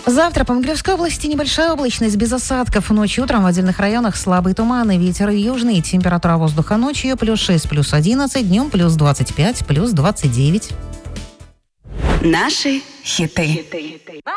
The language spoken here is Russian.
Завтра по Могилевской области небольшая облачность без осадков. Ночью и утром в отдельных районах слабый туман и ветер южный. Температура воздуха ночью +6, +11, днем +25, +29. Наши хиты.